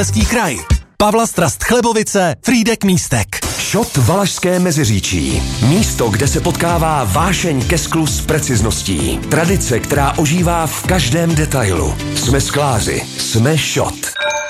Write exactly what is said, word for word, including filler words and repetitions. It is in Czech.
Český kraj. Pavla Strast Chlebovice, Frýdek Místek. Šot Valašské Meziříčí. Místo, kde se potkává vášeň ke sklu s precizností. Tradice, která ožívá v každém detailu. Jsme skláři, jsme Šot.